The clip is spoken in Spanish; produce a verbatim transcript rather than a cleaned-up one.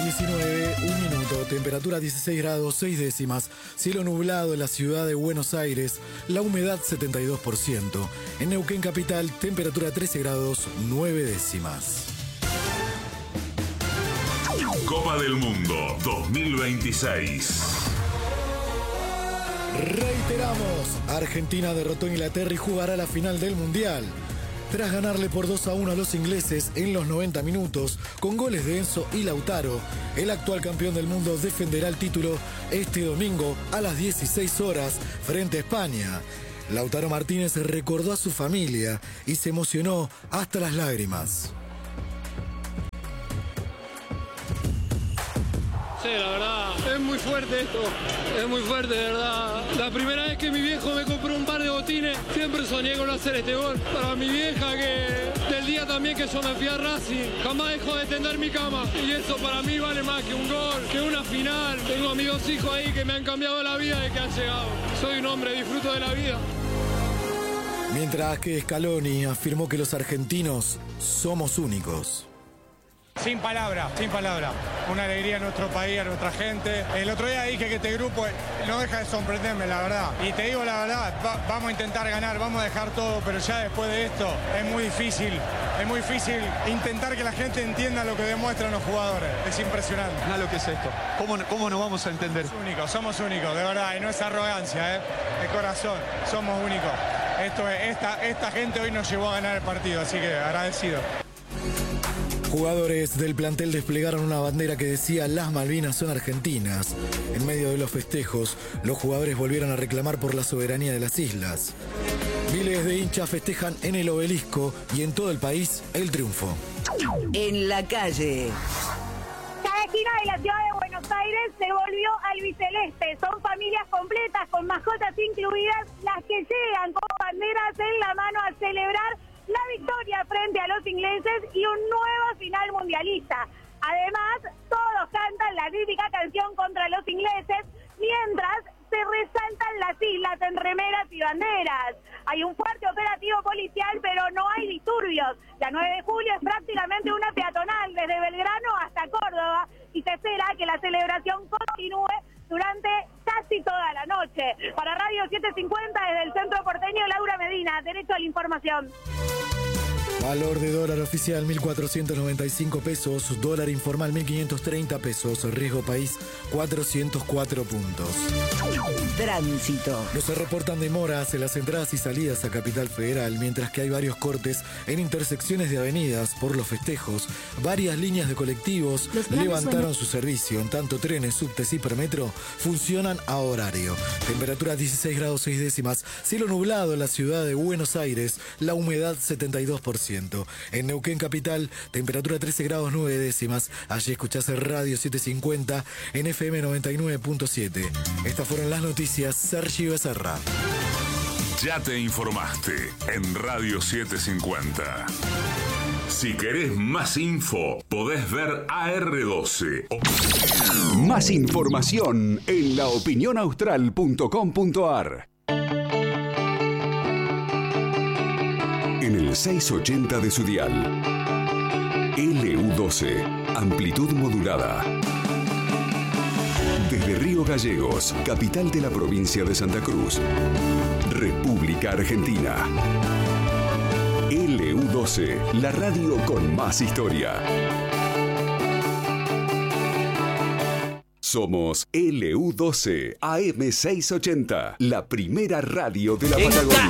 diecinueve, un minuto, temperatura dieciséis grados, seis décimas, cielo nublado en la ciudad de Buenos Aires, la humedad setenta y dos por ciento. En Neuquén Capital, temperatura trece grados, nueve décimas. Copa del Mundo dos mil veintiséis. Reiteramos, Argentina derrotó a Inglaterra y jugará la final del Mundial. Tras ganarle por dos a uno a los ingleses en los noventa minutos, con goles de Enzo y Lautaro, el actual campeón del mundo defenderá el título este domingo a las dieciséis horas frente a España. Lautaro Martínez recordó a su familia y se emocionó hasta las lágrimas. Sí, la verdad, es muy fuerte esto, es muy fuerte, de verdad. La primera vez que mi viejo me compró un par de botines, siempre soñé con hacer este gol. Para mi vieja, que del día también que yo me fui a Racing, jamás dejó de tender mi cama. Y eso para mí vale más que un gol, que una final. Tengo a mis dos hijos ahí que me han cambiado la vida desde que han llegado. Soy un hombre, disfruto de la vida. Mientras que Scaloni afirmó que los argentinos somos únicos. Sin palabra, sin palabra. Una alegría a nuestro país, a nuestra gente. El otro día dije que este grupo no deja de sorprenderme, la verdad. Y te digo la verdad, va, vamos a intentar ganar, vamos a dejar todo, pero ya después de esto es muy difícil. Es muy difícil intentar que la gente entienda lo que demuestran los jugadores. Es impresionante. Nada lo que es esto. ¿Cómo, cómo nos vamos a entender? Somos únicos, somos únicos, de verdad. Y no es arrogancia, ¿eh? De corazón. Somos únicos. Esto es, esta, esta gente hoy nos llevó a ganar el partido, así que agradecido. Jugadores del plantel desplegaron una bandera que decía "Las Malvinas son argentinas". En medio de los festejos, los jugadores volvieron a reclamar por la soberanía de las islas. Miles de hinchas festejan en el Obelisco y en todo el país el triunfo. En la calle. Cada esquina de la ciudad de Buenos Aires se volvió albiceleste. Son familias completas con mascotas incluidas las que llegan con banderas en la mano a celebrar la victoria frente a los ingleses y un nuevo final mundialista. Además, todos cantan la típica canción contra los ingleses, mientras se resaltan las islas en remeras y banderas. Hay un fuerte operativo policial, pero no hay disturbios. La nueve de julio es prácticamente una peatonal desde Belgrano hasta Córdoba y se espera que la celebración continúe durante casi toda la noche. Para Radio setecientos cincuenta, desde el Centro Porteño, Laura Medina, Derecho a la Información. Valor de dólar oficial mil cuatrocientos noventa y cinco pesos, dólar informal mil quinientos treinta pesos, riesgo país cuatrocientos cuatro puntos. Tránsito. No se reportan demoras en las entradas y salidas a Capital Federal, mientras que hay varios cortes en intersecciones de avenidas por los festejos. Varias líneas de colectivos levantaron su servicio, en tanto trenes, subtes y hipermetro funcionan a horario. Temperatura dieciséis grados seis décimas, cielo nublado en la ciudad de Buenos Aires, la humedad setenta y dos por ciento. En Neuquén Capital, temperatura trece grados nueve décimas. Allí escuchás el Radio setecientos cincuenta en F M noventa y nueve punto siete. Estas fueron las noticias. Sergio Becerra. Ya te informaste en Radio setecientos cincuenta. Si querés más info, podés ver A R doce. Más información en la opinión austral punto com punto a r. En el seiscientos ochenta de su dial. L U doce, amplitud modulada. Desde Río Gallegos, capital de la provincia de Santa Cruz, República Argentina. L U doce, la radio con más historia. Somos L U doce A M seiscientos ochenta, la primera radio de la Patagonia.